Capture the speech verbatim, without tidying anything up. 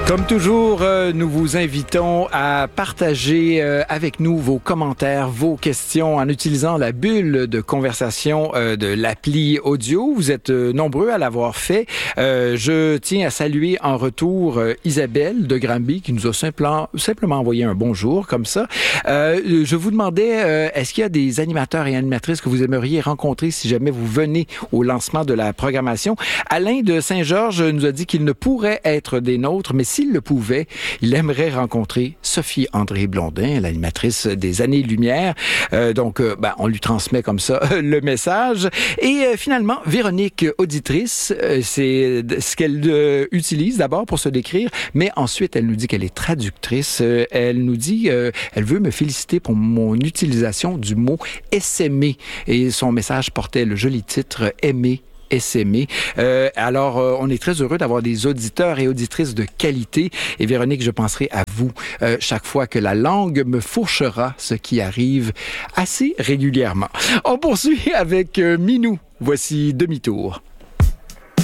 Comme toujours, euh, nous vous invitons à partager euh, avec nous vos commentaires, vos questions en utilisant la bulle de conversation euh, de l'appli audio. Vous êtes euh, nombreux à l'avoir fait. Euh, je tiens à saluer en retour euh, Isabelle de Granby qui nous a simplement, simplement envoyé un bonjour comme ça. Euh, je vous demandais, euh, est-ce qu'il y a des animateurs et animatrices que vous aimeriez rencontrer si jamais vous venez au lancement de la programmation? Alain de Saint-Georges nous a dit qu'il ne pourrait être des nôtres, mais s'il le pouvait, il aimerait rencontrer Sophie-André Blondin, l'animatrice des Années-Lumière. Euh, donc, euh, ben, on lui transmet comme ça le message. Et euh, finalement, Véronique, auditrice, euh, c'est ce qu'elle euh, utilise d'abord pour se décrire, mais ensuite, elle nous dit qu'elle est traductrice. Euh, elle nous dit, euh, elle veut me féliciter pour mon utilisation du mot « essaimer ». Et son message portait le joli titre « Aimer ». Essaimer. Euh, alors, euh, on est très heureux d'avoir des auditeurs et auditrices de qualité. Et Véronique, je penserai à vous euh, chaque fois que la langue me fourchera, ce qui arrive assez régulièrement. On poursuit avec euh, Minou. Voici Demi-tour.